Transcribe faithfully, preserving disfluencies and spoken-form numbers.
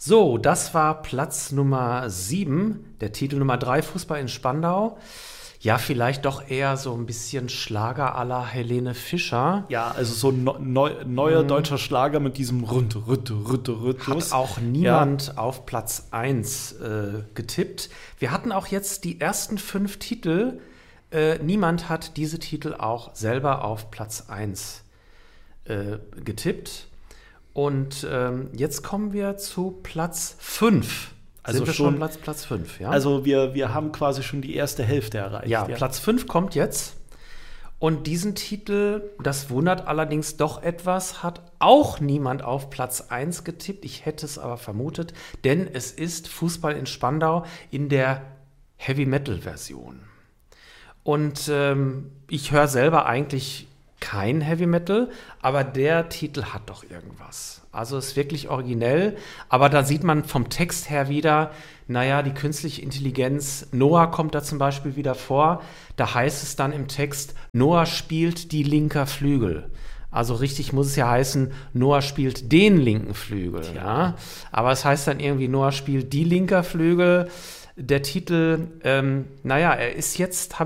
So, das war Platz Nummer sieben, der Titel Nummer drei, Fußball in Spandau. Ja, vielleicht doch eher so ein bisschen Schlager à la Helene Fischer. Ja, also so ein neu, neuer mhm. deutscher Schlager mit diesem Rütte, Rütte, Rütte, Rhythmus. Hat auch niemand ja. auf Platz eins äh, getippt. Wir hatten auch jetzt die ersten fünf Titel. Äh, niemand hat diese Titel auch selber auf Platz eins äh, getippt. Und ähm, jetzt kommen wir zu Platz fünf. Also Sind wir schon schon Platz, Platz fünf, ja? Also wir, wir haben quasi schon die erste Hälfte erreicht. Ja, ja. Platz fünf kommt jetzt. Und diesen Titel, das wundert allerdings doch etwas, hat auch niemand auf Platz eins getippt. Ich hätte es aber vermutet, denn es ist Fußball in Spandau in der Heavy-Metal-Version. Und ähm, ich höre selber eigentlich kein Heavy Metal, aber der Titel hat doch irgendwas. Also ist wirklich originell, aber da sieht man vom Text her wieder, naja, die künstliche Intelligenz, Noah kommt da zum Beispiel wieder vor, da heißt es dann im Text, Noah spielt die linker Flügel. Also richtig muss es ja heißen, Noah spielt den linken Flügel. Ja? Aber es heißt dann irgendwie, Noah spielt die linker Flügel. Der Titel, ähm, naja, er ist jetzt,